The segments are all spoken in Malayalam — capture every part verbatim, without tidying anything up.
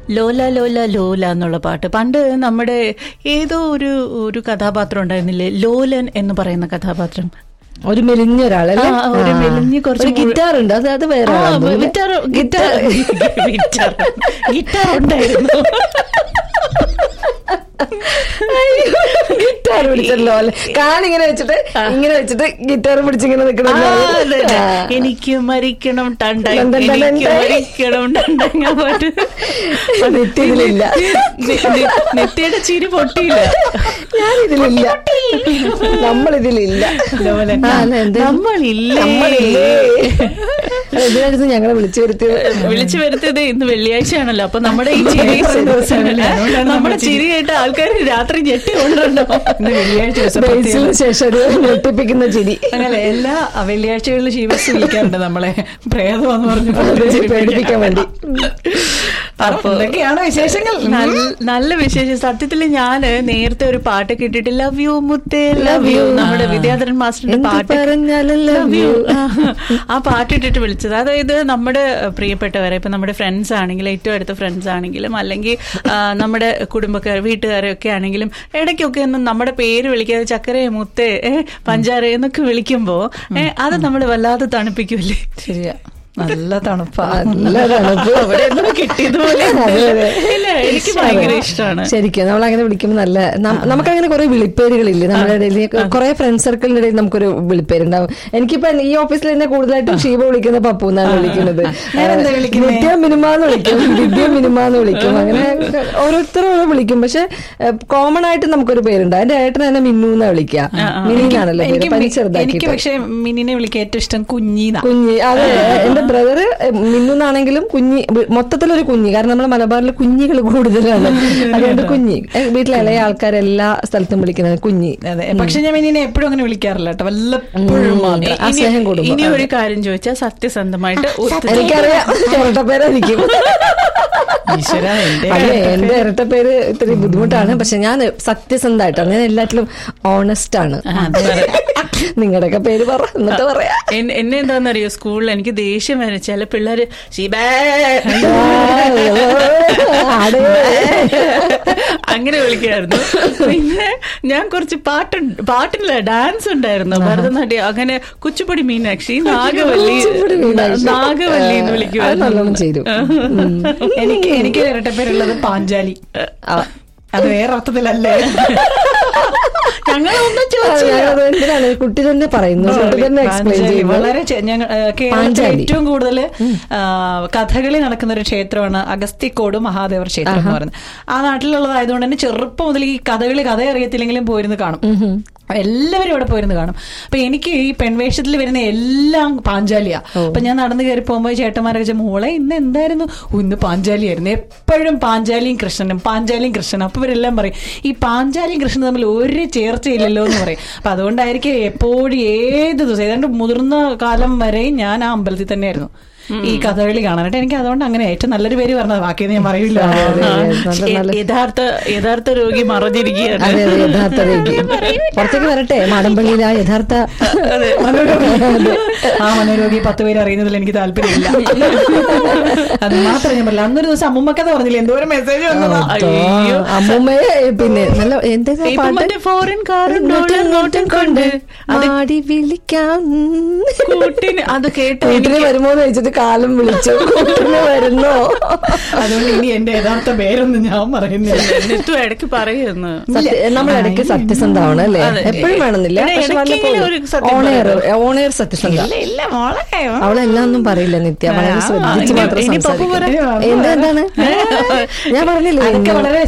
ലോല ലോല ലോല എന്നുള്ള പാട്ട് പണ്ട് നമ്മുടെ ഏതോ ഒരു ഒരു കഥാപാത്രം ഉണ്ടായിരുന്നില്ലേ, ലോലൻ എന്ന് പറയുന്ന കഥാപാത്രം. ഒരു മെലിഞ്ഞ ഒരാളല്ലേ, ഒരു മെലിഞ്ഞ് കുറച്ച് ഗിറ്റാർ ഉണ്ട്, അത് അത് വേറെ ഗിറ്റാർ ഗിറ്റാർ ഗിറ്റാർ ഗിറ്റാർ ഉണ്ടായിരുന്നു. ഗിറ്റാർ പിടിച്ചല്ലോ അല്ലെ, കാണിങ്ങനെ വെച്ചിട്ട് ഇങ്ങനെ വെച്ചിട്ട് ഗിറ്റാർ പിടിച്ചിങ്ങനെ നിൽക്കണം. എനിക്ക് മരിക്കണം ടണ്ടായി, എനിക്ക് മരിക്കണം ടണ്ടായി പാട്ട്. നിത്യയിലില്ല, നിത്യയുടെ ചിരി പൊട്ടിയില്ല. ഞാനിതിലില്ല, നമ്മളിതിലില്ല, നമ്മളില്ലേ ഇതിനടുത്ത് ഞങ്ങളെ വിളിച്ചു വരുത്തിയത് വിളിച്ചു വരുത്തിയത് ഇന്ന് വെള്ളിയാഴ്ചയാണല്ലോ. അപ്പൊ നമ്മുടെ ഈ ചിരി നമ്മുടെ ചിരി കേട്ട ആൾക്കാർ രാത്രി ഞെട്ടി കൊണ്ടുണ്ടോ വെള്ളിയാഴ്ച ശേഷം ഒരു ഞെട്ടിപ്പിക്കുന്ന ചിരി. അങ്ങനെ എല്ലാ വെള്ളിയാഴ്ചകളിലും ശിവസ് വിളിക്കാറുണ്ട് നമ്മളെ പ്രേതമെന്ന് പറഞ്ഞു പേടിപ്പിക്കാൻ വേണ്ടി. അപ്പൊ ഇതൊക്കെയാണ് വിശേഷങ്ങൾ. നല്ല വിശേഷം. സത്യത്തില് ഞാന് നേരത്തെ ഒരു പാട്ട് കേട്ടിട്ട് ലവ് യു മുത്തേ ലവ് യു, നമ്മുടെ വിദ്യാധരൻ മാസ്റ്ററിന്റെ പാട്ട് ലവ് യു, ആ പാട്ട് ഇട്ടിട്ട് വിളിച്ചത്. അതായത് നമ്മുടെ പ്രിയപ്പെട്ടവരെ, ഇപ്പൊ നമ്മുടെ ഫ്രണ്ട്സ് ആണെങ്കിലും ഏറ്റവും അടുത്ത ഫ്രണ്ട്സ് ആണെങ്കിലും അല്ലെങ്കിൽ നമ്മുടെ കുടുംബക്കാർ വീട്ടുകാരൊക്കെ ആണെങ്കിലും ഇടയ്ക്കൊക്കെ ഒന്നും നമ്മുടെ പേര് വിളിക്കാതെ ചക്കരേ മുത്തേ പഞ്ചാര എന്നൊക്കെ വിളിക്കുമ്പോ അത് നമ്മൾ വല്ലാതെ തണുപ്പിക്കൂല്ലേ? ശരിയാ, നല്ല തണുപ്പാ, നല്ല തണുപ്പ് കിട്ടിയതുപോലെ. എനിക്ക് ഭയങ്കര ഇഷ്ടമാണ് ശരിക്കും നമ്മൾ അങ്ങനെ വിളിക്കുമ്പോൾ. നല്ല നമുക്കങ്ങനെ കുറെ വിളിപ്പേരുകളില്ലേ നമ്മുടെ ഇടയിൽ, കുറെ ഫ്രണ്ട് സർക്കിളിന്റെ ഇടയിൽ നമുക്കൊരു വിളിപ്പേരുണ്ടാവും. എനിക്കിപ്പോ ഈ ഓഫീസിൽ തന്നെ കൂടുതലായിട്ടും ഷീബ വിളിക്കുന്ന പപ്പു എന്നാണ് വിളിക്കുന്നത്, വിദ്യ മിനിമാന്ന് വിളിക്കും, വിദ്യ മിനിമാന്ന് വിളിക്കും, അങ്ങനെ ഓരോരുത്തരും വിളിക്കും. പക്ഷെ കോമൺ ആയിട്ട് നമുക്കൊരു പേരുണ്ട്, അതിന്റെ ഏട്ടൻ തന്നെ മിന്നു എന്നാ വിളിക്കുക, മിനിന്നാണല്ലോ പേര്, പനി ചെറുതാക്കി. പക്ഷെ മിനിനെ വിളിക്കാൻ ഏറ്റവും ഇഷ്ടം കുഞ്ഞിന്നാ. കുഞ്ഞി, അതെ. എന്റെ ബ്രദർ മിന്നുന്നാണെങ്കിലും കുഞ്ഞി, മൊത്തത്തിലൊരു കുഞ്ഞി, കാരണം നമ്മുടെ മലബാറിൽ കുഞ്ഞികൾ കൂടുതലാണ്, അതുകൊണ്ട് കുഞ്ഞി. വീട്ടിലെ ഇളയ ആൾക്കാരെല്ലാ സ്ഥലത്തും വിളിക്കുന്നത് കുഞ്ഞി. അതെ, പക്ഷെ ഞാൻ മിനിനെ എപ്പോഴും അങ്ങനെ വിളിക്കാറില്ല കേട്ടോ, വല്ലപ്പോഴും ആ സ്നേഹം കൂടും. ഇനി ഒരു കാര്യം ചോദിച്ചാൽ സത്യസന്ധമായിട്ട് എനിക്കറിയാം ഇരട്ടപ്പേരായിരിക്കും. അതെ, എന്റെ ഇരട്ടപ്പേര് ഇത്തിരി ബുദ്ധിമുട്ടാണ്, പക്ഷെ ഞാൻ സത്യസന്ധമായിട്ടാണ്, ഞാൻ എല്ലാറ്റിലും ഓണസ്റ്റ് ആണ്. നിങ്ങളുടെയൊക്കെ പേര് പറ, എന്നിട്ട് പറയാ. എന്നെ എന്താണെന്നറിയോ, സ്കൂളിൽ എനിക്ക് ദേഷ്യം വരെ ചില പിള്ളേര് ശിബേ അങ്ങനെ വിളിക്കായിരുന്നു. പിന്നെ ഞാൻ കുറച്ച് പാട്ട് പാട്ടില്ല ഡാൻസ് ഉണ്ടായിരുന്നു, ഭരതനാട്യം, അങ്ങനെ കുച്ചിപ്പുടി മീനാക്ഷി, നാഗവല്ലി നാഗവല്ലി എന്ന് വിളിക്കുമായിരുന്നു. എനിക്ക് എനിക്ക് ഇരട്ടപ്പേരുള്ളത് പാഞ്ചാലി, അത് വേറെ അർത്ഥത്തിലല്ലേ. എന്തിനാണ് കുട്ടി തന്നെ പറയുന്നു, കുട്ടി തന്നെ എക്സ്പ്ലെയിൻ ചെയ്യും. വളരെ കേരളത്തിൽ ഏറ്റവും കൂടുതൽ കഥകളി നടക്കുന്ന ഒരു ക്ഷേത്രമാണ് അഗസ്തിക്കോട് മഹാദേവർ ക്ഷേത്രം എന്ന് പറയുന്നത്. ആ നാട്ടിലുള്ളതായതുകൊണ്ട് തന്നെ ചെറുപ്പം മുതൽ ഈ കഥകളി കഥ അറിയത്തില്ലെങ്കിലും പോയിരുന്ന് കാണും, എല്ലാവരും അവിടെ പോയിരുന്ന് കാണും. അപ്പൊ എനിക്ക് ഈ പെൺവേഷത്തിൽ വരുന്ന എല്ലാം പാഞ്ചാലിയാ. അപ്പൊ ഞാൻ നടന്നു കയറി പോകുമ്പോൾ ചേട്ടന്മാരൊക്കെ വെച്ചാൽ മോളെ ഇന്ന് എന്തായിരുന്നു, ഇന്ന് പാഞ്ചാലിയായിരുന്നു. എപ്പോഴും പാഞ്ചാലിയും കൃഷ്ണനും പാഞ്ചാലിയും കൃഷ്ണനും. അപ്പൊ ഇവരെല്ലാം പറയും ഈ പാഞ്ചാലിയും കൃഷ്ണനും തമ്മിൽ ഒരു ചേർച്ചയില്ലല്ലോ എന്ന് പറയും. അപ്പൊ അതുകൊണ്ടായിരിക്കും എപ്പോഴും ഏത് ദിവസം ഏതാണ്ട് മുതിർന്ന കാലം വരെയും ഞാൻ ആ അമ്പലത്തിൽ തന്നെയായിരുന്നു ഈ കഥകളി കാണാനായിട്ട്. എനിക്ക് അതുകൊണ്ട് അങ്ങനെ ഏറ്റവും നല്ലൊരു പേര് പറഞ്ഞത്, ബാക്കിയൊന്നും ഞാൻ പറയില്ല. യഥാർത്ഥ യഥാർത്ഥ രോഗി മറഞ്ഞിരിക്കുകയാണ്. യഥാർത്ഥ രോഗി പുറത്തേക്ക് വരട്ടെ, മാടമ്പള്ളിയിൽ ആ യഥാർത്ഥ ആ മനോരോഗി പത്ത് പേര് അറിയുന്നതിൽ എനിക്ക് താല്പര്യമില്ല. അത് മാത്രമേ ഞാൻ പറയില്ല. അന്നൊരു ദിവസം അമ്മൂമ്മക്കഥ പറഞ്ഞില്ല, എന്തോരം മെസ്സേജ് വന്നതാ. അമ്മൂമ്മയെ പിന്നെ നല്ല എന്താ പാട്ട്, ഫോറിൻ കാറും കൊണ്ട് ആടി വിളിക്കാം കൂട്ടിന്, അത് കേട്ട് വരുമോന്ന് വെച്ചിട്ട് കാലം വിളിച്ചു, കൂട്ടിന് വരുന്നോ. അതുകൊണ്ട് ഇനി എന്റെ യഥാർത്ഥ പേരൊന്നും ഞാൻ പറയുന്നില്ല. എന്നിട്ടും ഇടയ്ക്ക് പറയുന്നു, നമ്മൾ ഇടയ്ക്ക് സത്യസന്ധമാണ് അല്ലേ, എപ്പോഴും വേണമെന്നില്ല. ഓണയർ ഓണയർ സത്യസന്ധ. അവളെല്ലാം ഒന്നും പറയില്ല നിത്യ, വളരെ ശ്രദ്ധിച്ച് മാത്രം സംസാരിക്കും. എന്താ എന്താണ് ഞാൻ പറഞ്ഞില്ലേ, വളരെ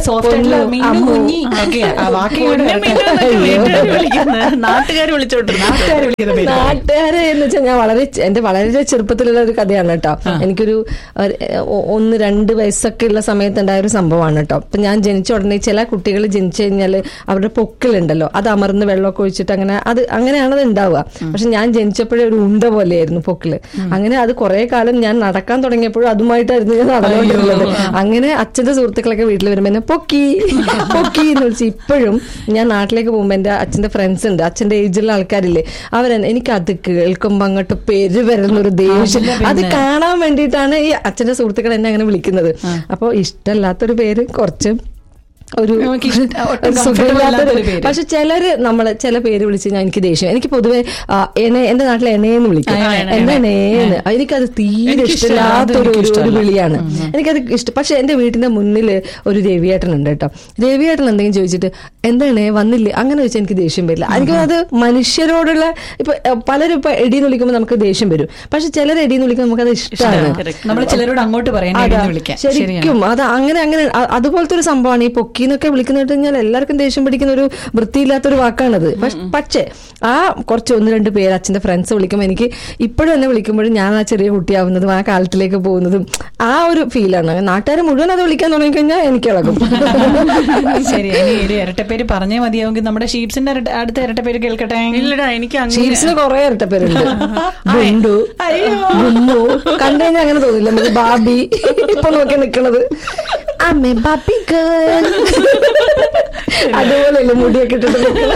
നാട്ടുകാർ വിളിച്ചോണ്ട് നാട്ടുകാരെ എന്ന് വെച്ചാൽ ഞാൻ വളരെ എന്റെ വളരെ ചെറുപ്പത്തിലുള്ള ഒരു കഥയാണ് കേട്ടോ. എനിക്കൊരു ഒന്ന് രണ്ട് വയസ്സൊക്കെ ഉള്ള സമയത്തുണ്ടായ ഒരു സംഭവമാണ് കേട്ടോ. അപ്പൊ ഞാൻ ജനിച്ച ഉടനെ ചില കുട്ടികൾ ജനിച്ചു കഴിഞ്ഞാൽ അവരുടെ പൊക്കിളുണ്ടല്ലോ അത് അമർന്ന് വെള്ളമൊക്കെ ഒഴിച്ചിട്ട് അങ്ങനെ അത് അങ്ങനെയാണ് അത് ഉണ്ടാവുക. പക്ഷെ ഞാൻ ജനിച്ചപ്പോഴേ ഒരു ഉണ്ട പോലെയായിരുന്നു പൊക്കിള്. അങ്ങനെ അത് കുറെ കാലം ഞാൻ നടക്കാൻ തുടങ്ങിയപ്പോഴും അതുമായിട്ടായിരുന്നു ഞാൻ നടന്നുകൊണ്ടിരുന്നത്. അങ്ങനെ അച്ഛന്റെ സുഹൃത്തുക്കളൊക്കെ വീട്ടിൽ വരുമ്പോൾ എന്നെ പൊക്കി പൊക്കി എന്ന് വിളിച്ച് ഇപ്പോഴും ഞാൻ നാട്ടിലേക്ക് പോകുമ്പോൾ എന്റെ അച്ഛന്റെ ഫ്രണ്ട്സ് ഉണ്ട്, അച്ഛന്റെ ഏജിലുള്ള ആൾക്കാരില്ലേ, അവരെ എനിക്ക് അത് കേൾക്കുമ്പോ അങ്ങോട്ട് പേര് വരുന്നൊരു ദേഷ്യം. അത് കാണാൻ വേണ്ടിയിട്ടാണ് ഈ അച്ഛന്റെ സുഹൃത്തുക്കൾ എന്നെ അങ്ങനെ വിളിക്കുന്നത്. അപ്പൊ ഇഷ്ടമല്ലാത്തൊരു പേര് കുറച്ച് ഒരു സുഖമില്ലാത്തൊരു പേര്. പക്ഷെ ചിലര് നമ്മള് ചില പേര് വിളിച്ച് ഞാൻ എനിക്ക് ദേഷ്യം. എനിക്ക് പൊതുവെ എന്നെ എന്റെ നാട്ടിൽ എണ്ണയെന്ന് വിളിക്കും. എന്നെ എണ്ണേന്ന് എനിക്കത് തീരെ ഇഷ്ടമില്ലാത്തൊരു ഒരു വിളിയാണ്. എനിക്കത് ഇഷ്ടം. പക്ഷെ എന്റെ വീട്ടിന്റെ മുന്നിൽ ഒരു രവിയേട്ടൻ ഉണ്ട് കേട്ടോ. രവിയേട്ടൻ എന്തെങ്കിലും ചോദിച്ചിട്ട് എന്താണ് വന്നില്ലേ അങ്ങനെ ചോദിച്ചാൽ എനിക്ക് ദേഷ്യം വരില്ല. എനിക്ക് അത് മനുഷ്യരോടുള്ള ഇപ്പൊ പലരും ഇപ്പൊ എടിന്ന് വിളിക്കുമ്പോൾ നമുക്ക് ദേഷ്യം വരും. പക്ഷെ ചിലർ എടിന്ന് വിളിക്കുമ്പോൾ നമുക്കത് ഇഷ്ടമാണ്. നമ്മൾ ചിലരോട് അങ്ങോട്ട് പറയാം ശരിക്കും അത് അങ്ങനെ അങ്ങനെ അതുപോലത്തെ ഒരു സംഭവമാണ് ഈ പൊക്കി എന്നൊക്കെ വിളിക്കുന്ന കഴിഞ്ഞാൽ എല്ലാവർക്കും ദേഷ്യം പിടിക്കുന്ന ഒരു വൃത്തിയില്ലാത്തൊരു വാക്കാണത്. പക്ഷേ ആ കുറച്ച് ഒന്ന് രണ്ട് പേര് അച്ഛന്റെ ഫ്രണ്ട്സ് വിളിക്കുമ്പോൾ എനിക്ക് ഇപ്പോഴും എന്നെ വിളിക്കുമ്പോഴും ഞാൻ ആ ചെറിയ കുട്ടിയാവുന്നതും ആ കാലത്തിലേക്ക് പോകുന്നതും ആ ഒരു ഫീലാണ്. നാട്ടുകാരെ മുഴുവൻ അത് വിളിക്കാൻ തുടങ്ങിക്കഴിഞ്ഞാൽ എനിക്ക് ഇളകും. ശരി, ഇനി ഇരട്ടപ്പേര് പറഞ്ഞേ മതിയാവുമെങ്കിൽ നമ്മുടെ ഷീപ്സിന്റെ അടുത്ത ഇരട്ടപ്പേര് കേൾക്കട്ടെ. ഇല്ലടാ, എനിക്ക് ഷീപ്സിന് കുറെ ഇരട്ടപ്പേരുണ്ട്. ബുണ്ടു, ബുന്നു കണ്ടു കഴിഞ്ഞാൽ അങ്ങനെ തോന്നില്ല. നമുക്ക് ബാബി ഇപ്പൊ നോക്കി നിക്കണത് അമ്മേ ബാബി ഗേൾ അതുപോലെയല്ലേ മുടിയൊക്കെ ഇട്ടിട്ട്.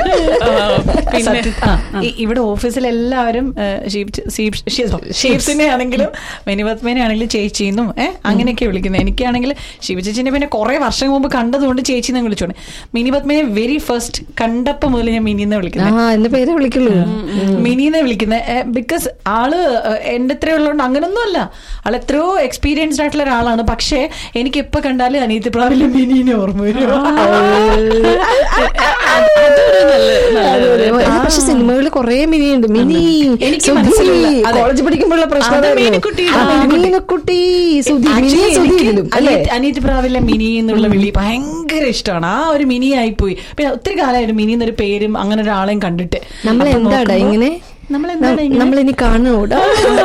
ഇവിടെ ഓഫീസിൽ എല്ലാവരും ഷീപ്സിനെ ആണെങ്കിലും മിനിപത്മേനെ ആണെങ്കിലും ചേച്ചിന്നും ഏഹ് അങ്ങനെയൊക്കെ വിളിക്കുന്നത്. എനിക്കാണെങ്കിൽ ശിവ ചേച്ചിനെ പിന്നെ കുറെ വർഷം മുമ്പ് കണ്ടതുകൊണ്ട് ചേച്ചിന്ന് വിളിച്ചോണ്ട്. മിനിപത്മനെ വെരി ഫസ്റ്റ് കണ്ടപ്പോ മുതൽ ഞാൻ മിനിന്ന് വിളിക്കുന്നത്. എന്റെ പേരെ വിളിക്കുള്ളൂ, മിനിന്ന് വിളിക്കുന്നത്. ബിക്കോസ് ആള് എന്റെ എത്രയോ ഉള്ളതുകൊണ്ട് അങ്ങനൊന്നും അല്ല. ആൾ എത്രയോ എക്സ്പീരിയൻസ്ഡ് ആയിട്ടുള്ള ഒരാളാണ്. പക്ഷെ എനിക്ക് എപ്പോ കണ്ടാലും അനിയത്തി പ്രാവിലെ മിനിനെ ഓർമ്മ വരും. പക്ഷെ സിനിമകളിൽ കുറെ മിനിയുണ്ട്. മിനി എനിക്ക് കോളേജ് പഠിക്കുമ്പോഴുള്ള പ്രശ്നം അനിയത്തി പ്രാവിലെ മിനി എന്നുള്ള വിളി ഭയങ്കര ഇഷ്ടമാണ്. ആ ഒരു മിനി ആയിപ്പോയി. പിന്നെ ഒത്തിരി കാലമായിരുന്നു മിനി എന്നൊരു പേരും അങ്ങനെ ഒരാളെയും കണ്ടിട്ട്. നമ്മൾ എന്താടാ ഇങ്ങനെ നമ്മളിനി കാണുകൂടാ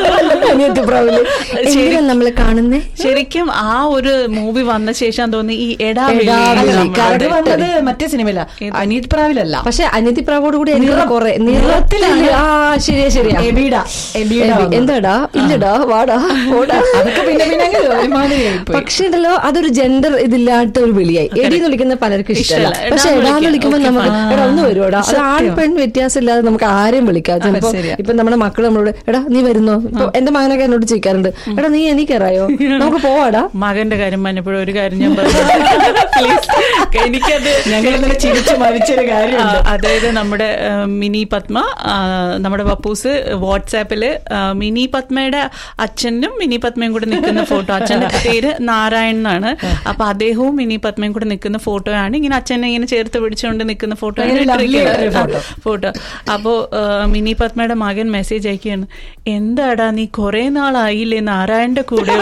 നമ്മള് കാണുന്നേ. ശരിക്കും ആ ഒരു മൂവി വന്ന ശേഷം തോന്നി ഈ എടാ അത് വന്നത് മറ്റേ സിനിമയില, അനിയത്തി പ്രാവിലല്ല. പക്ഷെ അനിയത്തി പ്രാവോട് കൂടി കുറെ നിറത്തിലാണ്. ആ ശരിയാ ശരിയാ. എന്താടാ ഇല്ലടാ വാടാ ഓടാ അതൊക്കെ പിന്നെ പിന്നെ. പക്ഷെ ഉണ്ടല്ലോ അതൊരു ജെൻഡർ ഇതില്ലാത്ത ഒരു വിളിയായി. എടിന്ന് വിളിക്കുന്ന പലർക്കും ഇഷ്ടമല്ല. പക്ഷെ എടാന്ന് വിളിക്കുമ്പോൾ നമുക്ക് എടാ ഒന്ന് വരുവാടാ. അത് ആൺ പെൺ വ്യത്യാസം ഇല്ലാതെ നമുക്ക് ആരെയും വിളിക്കാം. ചിലപ്പോ ഇപ്പൊ നമ്മുടെ മക്കൾ നമ്മളോട് എടാ നീ വരുന്നോ. ഇപ്പൊ എന്റെ മകനൊക്കെ എന്നോട് ചോദിക്കാറുണ്ട് എടാ നീ എനിക്കറിയോ നമുക്ക് പോവാടാ. മകന്റെ കാര്യം പറഞ്ഞപ്പോഴും ഒരു കാര്യം ഞാൻ എനിക്കത് ഞങ്ങൾ ചിരിച്ചു മരിച്ചൊരു കാര്യം. അതായത് നമ്മുടെ മിനി പത്മ നമ്മുടെ പപ്പൂസ് വാട്സാപ്പില് മിനി പത്മയുടെ അച്ഛനും മിനി പത്മയും കൂടെ നിൽക്കുന്ന ഫോട്ടോ. അച്ഛന്റെ പേര് നാരായൺ എന്നാണ്. അപ്പൊ അദ്ദേഹവും മിനി പത്മയും കൂടെ നിൽക്കുന്ന ഫോട്ടോയാണ്. ഇങ്ങനെ അച്ഛനെ ഇങ്ങനെ ചേർത്ത് പിടിച്ചുകൊണ്ട് നിൽക്കുന്ന ഫോട്ടോ ഫോട്ടോ അപ്പോ മിനി പത്മയുടെ മകൻ മെസ്സേജ് അയക്കുകയാണ്, എന്താടാ നീ കുറെ നാളായില്ലേ നാരായണന്റെ കൂടെ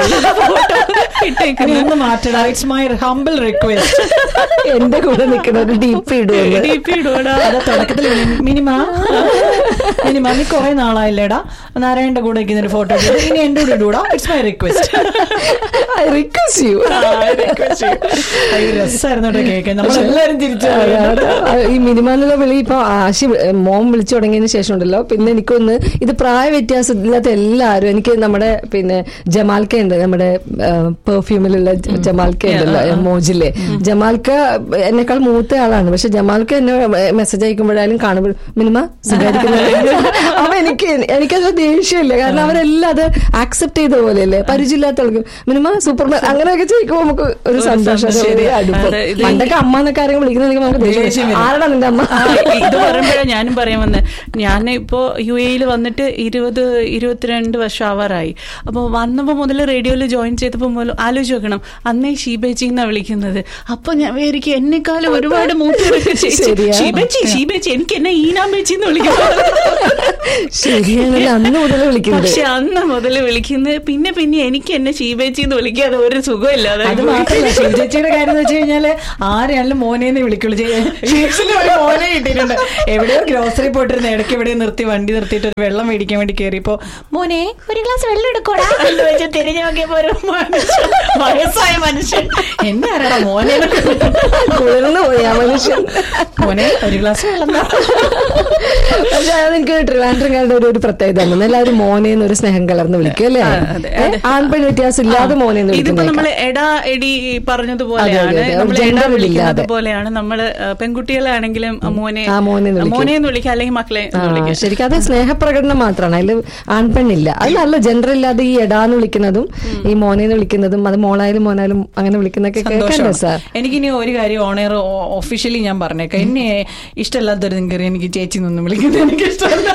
എന്റെ കൂടെ നിൽക്കുന്ന ഒരു ഡീപ്പ് ഇടുക ഡീപ്പ് ഇടുവാടാ. തുടക്കത്തിൽ മിനിമ മിനിമ നീ കുറെ നാളായില്ലേടാ നാരായണന്റെ കൂടെ നിൽക്കുന്ന ഒരു ഫോട്ടോ ഇനി എന്റെ കൂടെ ഇടൂടാ. It's my request. I request U. രസമായിരുന്നു കേൾക്കാൻ. നമ്മളെല്ലാരും തിരിച്ചു. ഈ മിനിമാനുള്ള വിളി ഇപ്പൊ ആശി മോൻ വിളിച്ചു തുടങ്ങിയതിന് ശേഷം ഉണ്ടല്ലോ പിന്നെ എനിക്കൊന്ന് ഇത് പ്രായ വ്യത്യാസം ഇല്ലാത്ത എല്ലാവരും എനിക്ക് നമ്മുടെ പിന്നെ ജമാൽക്ക ഉണ്ട്, നമ്മുടെ പെർഫ്യൂമിലുള്ള ജമാൽക്ക ഉണ്ടല്ലോ മോജിലെ. ജമാൽക്ക എന്നെക്കാൾ മൂത്ത ആളാണ്. പക്ഷെ ജമാൽക്ക എന്നെ മെസ്സേജ് അയക്കുമ്പോഴായാലും കാണുമ്പോൾ മിനിമ സുഖായിരിക്കുന്നത്. അപ്പൊ എനിക്ക് എനിക്കത് ദേഷ്യമില്ല. കാരണം അവരെല്ലാം അത് ആക്സെപ്റ്റ് ചെയ്ത പോലെയല്ലേ. പരിചയമില്ലാത്ത ആൾക്ക് മിനിമ സൂപ്പർമാൻ അങ്ങനെയൊക്കെ ചോദിക്കുമ്പോൾ നമുക്ക് ഒരു സന്തോഷം. പണ്ടൊക്കെ അമ്മ എന്നൊക്കെ ആരെങ്കിലും വിളിക്കുന്ന നമുക്ക് ദേഷ്യം. ആരാണ് നിന്റെ അമ്മ? ഇത് പറയുമ്പോഴാണ് ഞാനും പറയാൻ വന്നത്. ഞാൻ ഇപ്പോ യു എയിൽ വന്നിട്ട് ഇരുപത് ഇരുപത്തിരണ്ട് വർഷം ആവാറായി. അപ്പോൾ വന്നപ്പോൾ മുതൽ റേഡിയോയിൽ ജോയിൻ ചെയ്തപ്പോൾ മുതൽ ആലോചിച്ച് നോക്കണം, അന്നേ ഷീബേച്ചി എന്നാ വിളിക്കുന്നത്. അപ്പൊ ഞാൻ വിചാരിക്കും എന്നെക്കാളും ഒരുപാട് മൂത്തവരൊക്കെ ഷീബേച്ചി ഷീബേച്ചി എനിക്ക് എന്നെ ഈനാമ്പേച്ചി എന്ന് വിളിക്കുന്നത്. ശരിയാണല്ലോ അന്ന് മുതൽ വിളിക്കുന്നത്. പക്ഷെ അന്ന് മുതൽ വിളിക്കുന്നത് പിന്നെ പിന്നെ എനിക്ക് എന്നെ ഷീബേച്ചി എന്ന് വിളിക്കാതെ ഒരു സുഖമില്ലാതെ. അത് മാത്രമല്ല ഷീബേച്ചിയുടെ കാര്യം എന്ന് വെച്ച് കഴിഞ്ഞാല് ആരെയാണെങ്കിലും മോനേന്ന് വിളിക്കുള്ളൂ. മോനെ കിട്ടിയിട്ടുണ്ട്. എവിടെയോ ഗ്രോസറി പോയിട്ടിരുന്ന ഇടയ്ക്ക് എവിടെയോ നിർത്തി വണ്ടി നിർത്തിയിട്ട് ഒരു വെള്ളം മേടിക്കാൻ വേണ്ടി കയറിയപ്പോ മോനെ ഒരു ഗ്ലാസ് വെള്ളം എടുക്കോടാ എന്ന് വെച്ച് തിരിഞ്ഞു നോക്കിയപ്പോ ഒരു വയസ്സായ മനുഷ്യൻ എന്നെ ആരാടാ മോനെ കുളിർന്നു പോയി ആ മനുഷ്യൻ. മോനെ ഒരു ഗ്ലാസ് വെള്ളം. പക്ഷെ അതെനിക്ക് ട്രിവാൻഡ്രംകാരുടെ ഒരു ഒരു പ്രത്യേകത ആണ്. എല്ലാവരും മോനേന്ന് ഒരു സ്നേഹം കലർന്ന് വിളിക്കും അല്ലേ. ആൺപെൺ വ്യത്യാസം ഇല്ലാതെ മോനേന്ന് ഇതിപ്പോ നമ്മള് എടാ എടി പറഞ്ഞതുപോലെയാണ്. അതുപോലെയാണ് നമ്മള് പെൺകുട്ടികളാണെങ്കിലും മോനെ മോനെന്ന് വിളിക്കുക അല്ലെങ്കിൽ മക്കളെ. ശരിക്കും അത് അതൊരു സ്നേഹപ്രകടനം മാത്രമാണ്, അതിൽ ആൺപെണ്ണില്ല. അത് നല്ല ജെൻഡർ ഇല്ലാതെ ഈ എടാന്ന് വിളിക്കുന്നതും ഈ മോനേന്ന് വിളിക്കുന്നതും അത് മോളായാലും മോനായാലും അങ്ങനെ വിളിക്കുന്നതൊക്കെ കേൾക്കാൻ സാർ. എനിക്കിനി ഒരു കാര്യം ഓണർ ഒഫീഷ്യലി ഞാൻ പറഞ്ഞേക്കാം, എന്നെ ഇഷ്ടമല്ലാത്തൊരു നിങ്ങൾക്ക് എനിക്ക് ചേച്ചി നിന്നും വിളിക്കുന്നത് എനിക്ക് ഇഷ്ടമല്ല.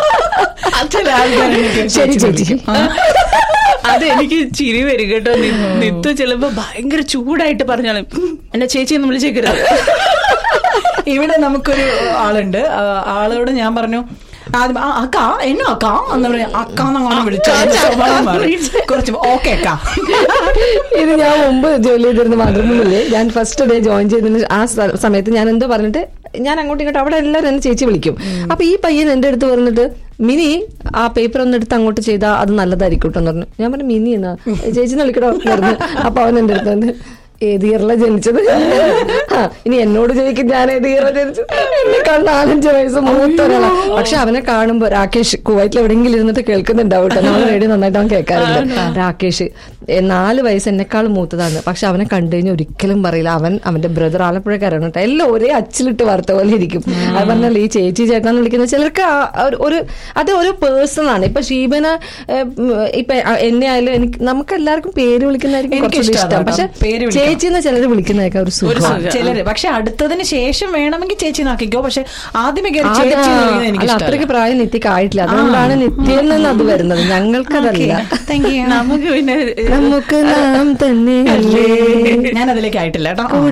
ശരി ചേച്ചി. അത് എനിക്ക് ചിരി വരും കേട്ടോ. നിത്തു ചിലപ്പോ ഭയങ്കര ചൂടായിട്ട് പറഞ്ഞാലും എന്നെ ചേച്ചി ഒന്നും വിളിച്ചേക്കരുത്. ഇവിടെ നമുക്കൊരു ആളുണ്ട്, ആളോട് ഞാൻ പറഞ്ഞു ആദ്യം അക്ക എന്നോ അക്ക എന്ന് പറയാ, അക്കാന്നങ്ങനെ വിളിച്ചു കുറച്ച് ഓക്കെ അക്ക. ഇത് ഞാൻ മുമ്പ് ജോലി ചെയ്തിരുന്ന മാതൃഭൂമിയില് ഞാൻ ഫസ്റ്റ് ഡേ ജോയിൻ ചെയ്തതിന് ആ സമയത്ത് ഞാൻ എന്തോ പറഞ്ഞിട്ട് ഞാൻ അങ്ങോട്ടും ഇങ്ങോട്ടും അവിടെ എല്ലാവരും എന്നെ ചേച്ചി വിളിക്കും. അപ്പൊ ഈ പയ്യൻ എന്റെ അടുത്ത് പറഞ്ഞിട്ട് മിനി ആ പേപ്പർ ഒന്ന് എടുത്ത് അങ്ങോട്ട് ചെയ്താൽ അത് നല്ലതായിരിക്കും എന്ന് പറഞ്ഞു. ഞാൻ പറഞ്ഞു മിനി എന്നാ ചേച്ചി വിളിക്കണോ പറഞ്ഞു. അപ്പൊ അവൻ എന്റെ അടുത്ത് വന്ന് ഏത് ഇയറിലാണ് ജനിച്ചത്, ആ ഇനി എന്നോട് ചോദിക്കും ഞാൻ ഏത് ഇയറിലാണ് ജനിച്ചത്. എന്നെക്കാൾ നാലഞ്ച് വയസ്സ് മൂത്ത ഒരാളാണ്. പക്ഷെ അവനെ കാണുമ്പോ രാകേഷ് കുവൈറ്റിൽ എവിടെയെങ്കിലും ഇരുന്നിട്ട് കേൾക്കുന്നുണ്ടാവും കേട്ടോ, നമ്മൾ റേഡിയോ നന്നായിട്ട് അവൻ കേൾക്കാറുണ്ട്. രാകേഷ് നാല് വയസ്സ് എന്നെക്കാൾ മൂത്തതാണ്, പക്ഷെ അവനെ കണ്ടു കഴിഞ്ഞാൽ ഒരിക്കലും പറയില്ല അവൻ അവന്റെ ബ്രദർ ആലപ്പുഴക്കാരാണ് കേട്ടോ. എല്ലാം ഒരേ അച്ചിലിട്ട് വാർത്ത പോലെ ഇരിക്കും. അത് പറഞ്ഞാൽ ഈ ചേച്ചി ചേട്ടാന്ന് വിളിക്കുന്ന ചിലർക്ക് ഒരു അത് ഒരു പേഴ്സൺ ആണ്. ഇപ്പൊ ഷീബന ഇപ്പൊ എന്നെ ആയാലും എനിക്ക് നമുക്ക് എല്ലാവർക്കും പേര് വിളിക്കുന്നതായിരിക്കും കുറച്ചുകൂടി ഇഷ്ടം. പക്ഷെ ചേച്ചിന്ന് ചിലര് വിളിക്കുന്നതൊക്കെ ഒരു സുഖം ചിലര്. പക്ഷെ അടുത്തതിന് ശേഷം വേണമെങ്കിൽ ചേച്ചി നാക്കിക്കോ, പക്ഷെ ആദ്യമേ അത്രയ്ക്ക് പ്രായം നിത്യക്ക് ആയിട്ടില്ല. അതുകൊണ്ടാണ് നിത്യയിൽ നിന്ന് അത് വരുന്നത്. ഞങ്ങൾക്കതല്ല. നമുക്ക് പിന്നെ നമുക്ക് നാം തന്നെ ഞാൻ അതിലേക്ക് ആയിട്ടില്ല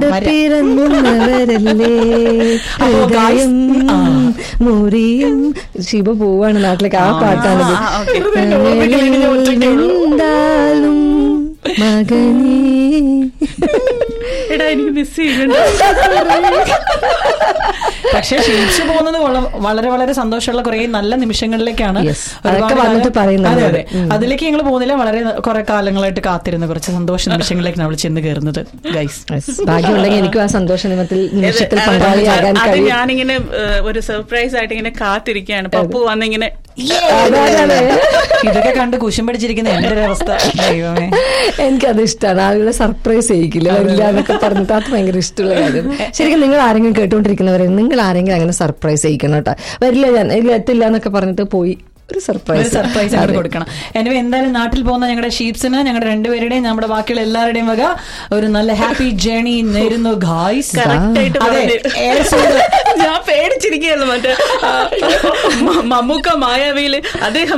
മുറിയും. ശിവ പോവാണ് നാട്ടിലേക്ക്. ആ പാട്ടാണ് എന്തായാലും മകനീ. എടാ എനിക്ക് മിസ് ചെയ്യുന്നുണ്ട്. പക്ഷെ ക്ഷീണിച്ചു പോകുന്നത് വളരെ വളരെ സന്തോഷമുള്ള കുറെ നല്ല നിമിഷങ്ങളിലേക്കാണ് പറയുന്നത്. അതെ, അതിലേക്ക് ഞങ്ങൾ പോകുന്നില്ല. വളരെ കുറെ കാലങ്ങളായിട്ട് കാത്തിരുന്ന കുറച്ച് സന്തോഷ നിമിഷങ്ങളിലേക്ക് നമ്മൾ ചെന്ന് കയറുന്നത്. ഗൈസ് ഭാഗ്യമുണ്ടെങ്കിൽ എനിക്കും ആ സന്തോഷ നിമിഷത്തിൽ പങ്കാളിയാകാൻ കഴിയും. ഞാനിങ്ങനെ ഒരു സർപ്രൈസ് ആയിട്ട് ഇങ്ങനെ കാത്തിരിക്കുകയാണ്. പപ്പു വന്നിങ്ങനെ ഇതൊക്കെ കണ്ട് കുശം പിടിച്ചിരിക്കുന്ന എന്റെ ഒരു അവസ്ഥ. ദൈവമേ, എനിക്കത് ഇഷ്ടമാണ്. ആളുകളെ സർപ്രൈസ് ചെയ്യിക്കില്ല, വരില്ല എന്നൊക്കെ പറഞ്ഞിട്ട് അത് ഭയങ്കര ഇഷ്ടമുള്ള കാര്യം. ശരിക്കും നിങ്ങൾ ആരെങ്കിലും കേട്ടുകൊണ്ടിരിക്കുന്നവരെ നിങ്ങൾ ആരെങ്കിലും അങ്ങനെ സർപ്രൈസ് ചെയ്യിക്കണം കേട്ടോ. വരില്ല ഞാൻ ഇല്ല എത്തില്ല എന്നൊക്കെ പറഞ്ഞിട്ട് പോയി ഒരു സർപ്രൈസ് സർപ്രൈസ് അങ്ങോട്ട് കൊടുക്കണം. എനിവേ എന്തായാലും നാട്ടിൽ പോകുന്ന ഞങ്ങളുടെ ഷീപ്സിന് ഞങ്ങളുടെ രണ്ടുപേരുടെയും നമ്മുടെ ബാക്കിയുള്ള എല്ലാവരുടെയും വക ഒരു നല്ല ഹാപ്പി ജേർണി നേരുന്നു ഗായ്സ്. ഞാൻ പേടിച്ചിരിക്കുകയല്ലോ. മറ്റേ മമ്മൂക്ക മായാവിയില് അദ്ദേഹം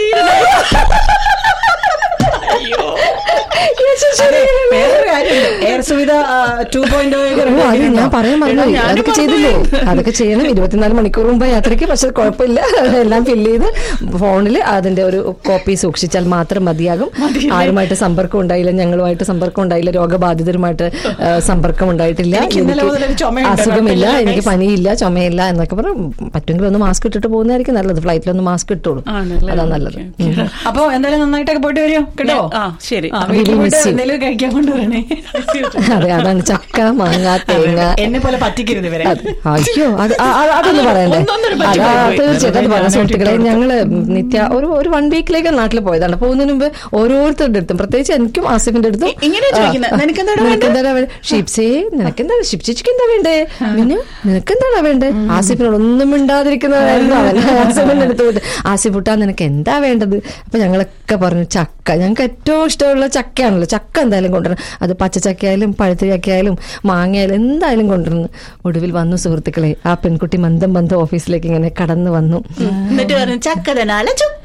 ഞാൻ പറയാൻ പറഞ്ഞു. അതൊക്കെ ചെയ്തില്ലേ, അതൊക്കെ ചെയ്യണം. ഇരുപത്തിനാല് മണിക്കൂർ മുമ്പ് യാത്രയ്ക്ക്. പക്ഷെ കുഴപ്പമില്ല, എല്ലാം ഫില്ല് ചെയ്ത് ഫോണിൽ അതിന്റെ ഒരു കോപ്പി സൂക്ഷിച്ചാൽ മാത്രം മതിയാകും. ആരുമായിട്ട് സമ്പർക്കം ഉണ്ടായില്ല, ഞങ്ങളുമായിട്ട് സമ്പർക്കം ഉണ്ടായില്ല, രോഗബാധിതരുമായിട്ട് സമ്പർക്കം ഉണ്ടായിട്ടില്ല, അസുഖമില്ല, എനിക്ക് പനിയില്ല, ചുമയില്ല എന്നൊക്കെ പറഞ്ഞു. പറ്റുമെങ്കിൽ ഒന്ന് മാസ്ക് ഇട്ടിട്ട് പോകുന്നതായിരിക്കും നല്ലത്. ഫ്ലൈറ്റിലൊന്ന് മാസ്ക് ഇട്ടോളൂ, അതാ നല്ലത്. അപ്പൊ എന്തായാലും നന്നായിട്ടൊക്കെ പോയിട്ട് വരും കേട്ടോ. ശരി, കഴിക്കാൻ കൊണ്ടുവരണേ. അതെ, അതാണ് ചക്ക, മാങ്ങ, തേങ്ങ. എന്നെ പോലെ പറ്റിക്കരുത് ഇവരെ. അയ്യോ, അത് അതൊന്നും പറയണ്ടേ. തീർച്ചയായിട്ടും അത് പറയാം സുഹൃത്തുക്കളെ. ഞങ്ങള് നിത്യ ഒരു ഒരു വൺ വീക്കിലേക്ക് നാട്ടിൽ പോയതാണ്. പോകുന്നതിന് മുമ്പ് ഓരോരുത്തരുടെ അടുത്തും, പ്രത്യേകിച്ച് എനിക്കും ആസിഫിന്റെ അടുത്തും നിനക്കെന്താ ഷിപ്സേ നിനക്കെന്താ ഷിപ് ചേച്ചിക്ക് എന്താ വേണ്ടേ, പിന്നെ നിനക്കെന്താണോ വേണ്ടേ. ആസിഫിനോട് ഒന്നും മിണ്ടാതിരിക്കുന്നതായിരുന്നു അവൻ. ആസിഫിന്റെ അടുത്ത് പോയിട്ട് ആസിഫ് കുട്ടാ നിനക്ക് എന്താ വേണ്ടത്. അപ്പൊ ഞങ്ങളൊക്കെ പറഞ്ഞു ചക്ക. ഞങ്ങൾക്ക് ഏറ്റവും ഇഷ്ടമുള്ള ചക്കയാണല്ലോ. ചക്ക എന്തായാലും കൊണ്ടുവരണം. അത് പച്ചച്ചക്കയായാലും പഴുത്ത ചക്കയായാലും മാങ്ങയായാലും എന്തായാലും കൊണ്ടുവരുന്നു. ഒടുവിൽ വന്നു സുഹൃത്തുക്കളെ, ആ പെൺകുട്ടി മന്ദം മന്ദം ഓഫീസിലേക്ക് ഇങ്ങനെ കടന്നു വന്നു. എന്നിട്ട് പറഞ്ഞു ചക്ക തനാല ചുക്ക.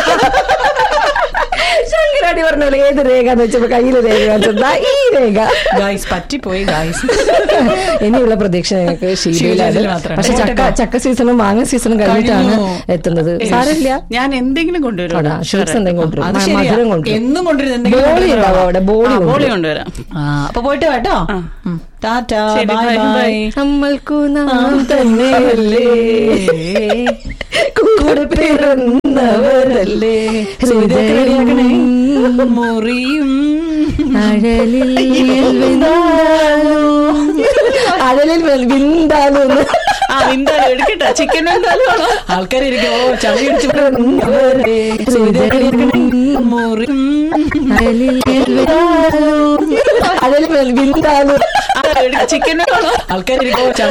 ശങ്കരാടി പറഞ്ഞ പോലെ ഏത് രേഖ എന്ന് വെച്ചപ്പോ കയ്യില് രേഖ കാണിച്ചതാ ഈ രേഖ. ഗായ്സ് പറ്റിപ്പോയി ഗായ്സ്. ഇനിയുള്ള പ്രതീക്ഷ ഞങ്ങൾക്ക് ശീലയിലാണ്. പക്ഷെ ചക്ക ചക്ക സീസണും മാങ്ങ സീസണും കഴിഞ്ഞിട്ടാണ് എത്തുന്നത്. സാരമില്ല, ഞാൻ എന്തെങ്കിലും കൊണ്ടുവരും. ഷീറ്റ്സ് എന്തെങ്കിലും കൊണ്ടുവരും, മധുരം കൊണ്ടുവരും, എന്നും കൊണ്ടുവരും. ബോളി ഉണ്ടാവും അവിടെ, ബോളി ബോളി കൊണ്ടുവരാം. അപ്പൊ പോയിട്ട് കേട്ടോ. Tata, bye bye. നമ്മൾക്കു നാം തന്നെയല്ലേ കൂടെ പിറന്നവരല്ലേ മുറിയും അഴലിൽ അഴലിൽ വിന്താലും എടുക്കട്ടെ. Chicken ആൾക്കാരിക്കോ ചളിയടിച്ചു അഴലിൽ വിന്താലും chicken ആൾക്കാരിക്കോ